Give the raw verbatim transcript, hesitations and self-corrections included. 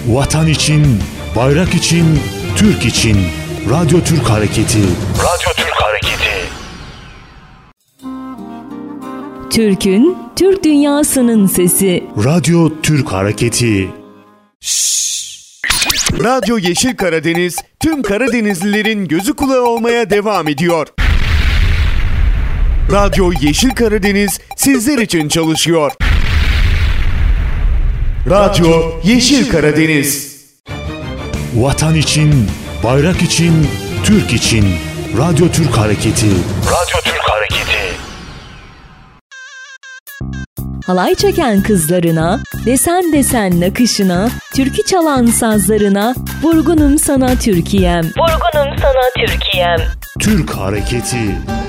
Vatan için, bayrak için, Türk için. Radyo Türk Hareketi. Radyo Türk Hareketi. Türk'ün, Türk dünyasının sesi. Radyo Türk Hareketi. Radyo Yeşil Karadeniz, tüm Karadenizlilerin gözü kulağı olmaya devam ediyor. Radyo Yeşil Karadeniz sizler için çalışıyor. Radyo Yeşil Karadeniz. Vatan için, bayrak için, Türk için. Radyo Türk Hareketi. Radyo Türk Hareketi. Halay çeken kızlarına, desen desen nakışına, türkü çalan sazlarına, vurgunum sana Türkiye'm. Vurgunum sana Türkiye'm. Türk Hareketi.